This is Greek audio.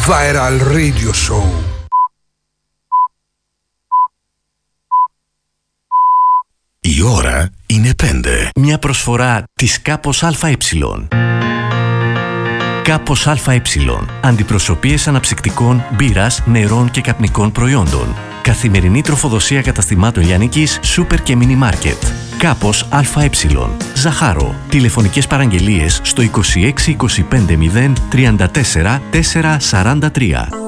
Viral Radio Show. Η ώρα είναι 5. Μια προσφορά της Κάπος ΑΕ. Κάπος ΑΕ. Αντιπροσωπείες αναψυκτικών, μπύρας, νερών και καπνικών προϊόντων. Καθημερινή τροφοδοσία καταστημάτων λιανικής, σούπερ και μίνι μάρκετ. Κάπος ΑΕ. Ζαχάρο. Τηλεφωνικές παραγγελίες στο 26 25 0 34 443.